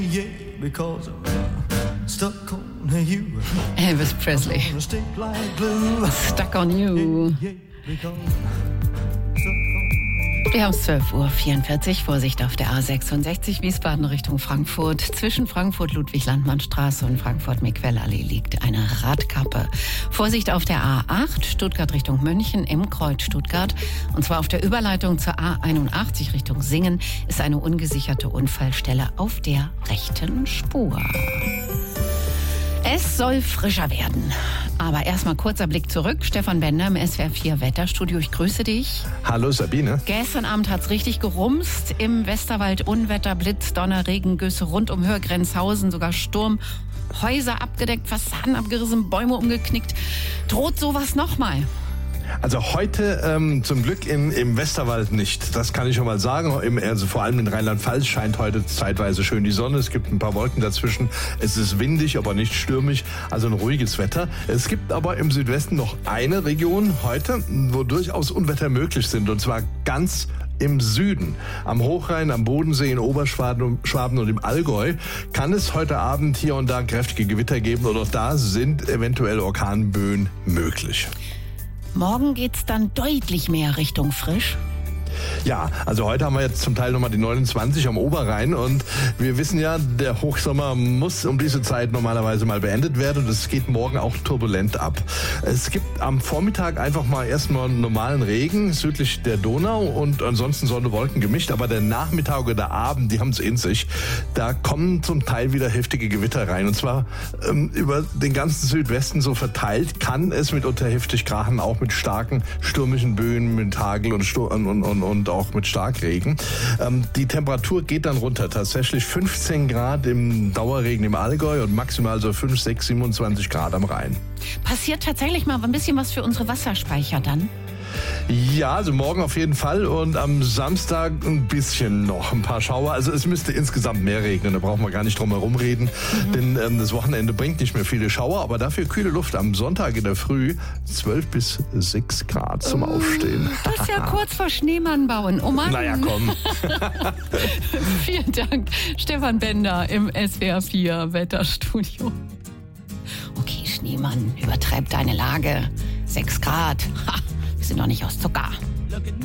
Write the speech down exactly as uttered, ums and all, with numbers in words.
Yeah, because I'm stuck on you. Elvis Presley. Stick like glue. Stuck on you. Yeah, because Wir haben es zwölf Uhr vierundvierzig. Vorsicht auf der A sechsundsechzig Wiesbaden Richtung Frankfurt. Zwischen Frankfurt-Ludwig-Landmann-Straße und Frankfurt-Miquellallee liegt eine Radkappe. Vorsicht auf der A acht Stuttgart Richtung München im Kreuz Stuttgart. Und zwar auf der Überleitung zur A einundachtzig Richtung Singen ist eine ungesicherte Unfallstelle auf der rechten Spur. Es soll frischer werden. Aber erstmal kurzer Blick zurück. Stefan Bender im S W R vier Wetterstudio. Ich grüße dich. Hallo Sabine. Gestern Abend hat's richtig gerumst. Im Westerwald Unwetter, Blitz, Donner, Regengüsse rund um Höhe-Grenzhausen, sogar Sturm. Häuser abgedeckt, Fassaden abgerissen, Bäume umgeknickt. Droht sowas nochmal? Also heute ähm, zum Glück im, im Westerwald nicht. Das kann ich schon mal sagen. Im, also vor allem in Rheinland-Pfalz scheint heute zeitweise schön die Sonne. Es gibt ein paar Wolken dazwischen. Es ist windig, aber nicht stürmisch. Also ein ruhiges Wetter. Es gibt aber im Südwesten noch eine Region heute, wo durchaus Unwetter möglich sind. Und zwar ganz im Süden. Am Hochrhein, am Bodensee, in Oberschwaben Schwaben und im Allgäu kann es heute Abend hier und da kräftige Gewitter geben. Und auch da sind eventuell Orkanböen möglich. Morgen geht's dann deutlich mehr Richtung frisch. Ja, also heute haben wir jetzt zum Teil nochmal die neunundzwanzig am Oberrhein und wir wissen ja, der Hochsommer muss um diese Zeit normalerweise mal beendet werden und es geht morgen auch turbulent ab. Es gibt am Vormittag einfach mal erstmal normalen Regen südlich der Donau und ansonsten Sonne, Wolken gemischt, aber der Nachmittag oder der Abend, die haben es in sich. Da kommen zum Teil wieder heftige Gewitter rein und zwar ähm, über den ganzen Südwesten so verteilt kann es mitunter heftig krachen, auch mit starken stürmischen Böen, mit Hagel und, Stur- und, und, und und auch mit Starkregen. Ähm, die Temperatur geht dann runter. Tatsächlich fünfzehn Grad im Dauerregen im Allgäu und maximal so fünf, sechs, siebenundzwanzig Grad am Rhein. Passiert tatsächlich mal ein bisschen was für unsere Wasserspeicher dann? Ja, also morgen auf jeden Fall und am Samstag ein bisschen noch, ein paar Schauer. Also es müsste insgesamt mehr regnen, da brauchen wir gar nicht drum herum reden, mhm. denn ähm, das Wochenende bringt nicht mehr viele Schauer, aber dafür kühle Luft am Sonntag in der Früh, zwölf bis sechs Grad zum Aufstehen. Das ist ja kurz vor Schneemann bauen. Oh Mann. Naja, komm. Vielen Dank, Stefan Bender im S W R vier Wetterstudio. Okay, Schneemann, übertreib deine Lage. sechs Grad. Ha, wir sind doch nicht aus Zucker.